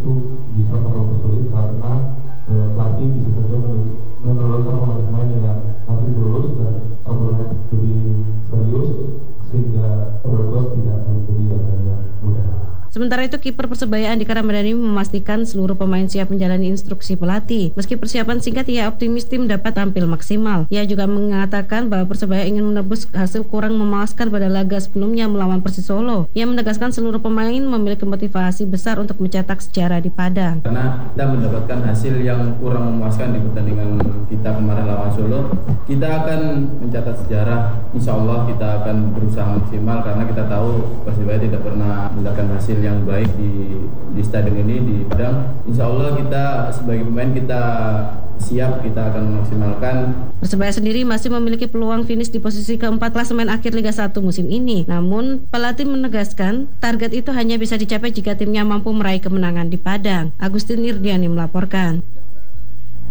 itu bisa mempersulit karena pelatih bisa saja menurunkan pemain yang nanti lulus dan opponent lebih serius sehingga Borgos tidak menjadi yang mudah. Sementara itu, kiper Persebaya Andika Ramadhani memastikan seluruh pemain siap menjalani instruksi pelatih. Meski persiapan singkat, ia optimis tim dapat tampil maksimal. Ia juga mengatakan bahwa Persebaya ingin menebus hasil kurang memuaskan pada laga sebelumnya melawan Persis Solo. Ia menegaskan seluruh pemain memiliki motivasi besar untuk mencetak sejarah di Padang. Karena kita mendapatkan hasil yang kurang memuaskan di pertandingan kita kemarin lawan Solo, kita akan mencatat sejarah. Insya Allah kita akan berusaha maksimal karena kita tahu Persebaya tidak pernah mendapatkan hasil yang baik di stadion ini di Padang. Insya Allah kita sebagai pemain kita siap, kita akan memaksimalkan. Persebaya sendiri masih memiliki peluang finish di posisi keempat klasemen akhir Liga 1 musim ini. Namun pelatih menegaskan target itu hanya bisa dicapai jika timnya mampu meraih kemenangan di Padang. Agustin Irdiani melaporkan.